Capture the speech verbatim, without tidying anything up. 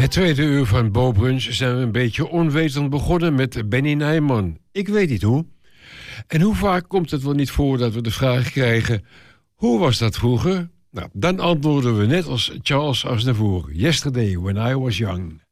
Het tweede uur van Bo Brunch zijn we een beetje onwetend begonnen met Benny Nijman. Ik weet niet hoe. En hoe vaak komt het wel niet voor dat we de vraag krijgen: hoe was dat vroeger? Nou, dan antwoorden we net als Charles Aznavour. Yesterday when I was young.